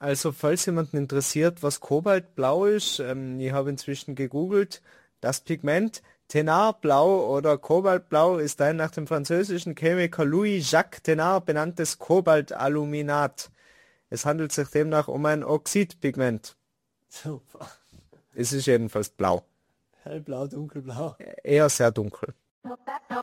Also falls jemanden interessiert, was Kobaltblau ist, ich habe inzwischen gegoogelt, das Pigment Thénard-Blau oder Kobaltblau ist ein nach dem französischen Chemiker Louis-Jacques Thénard benanntes Kobaltaluminat. Es handelt sich demnach um ein Oxidpigment. Super. Es ist jedenfalls blau. Hellblau, dunkelblau. Eher sehr dunkel.